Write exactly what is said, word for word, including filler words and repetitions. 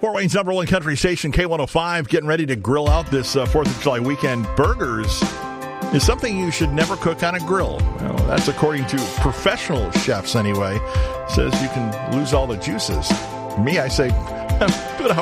Fort Wayne's number one country station, K one oh five, getting ready to grill out this uh, fourth of July weekend. Burgers is something you should never cook on a grill. Well, that's according to professional chefs anyway. Says you can lose all the juices. Me, I say, do it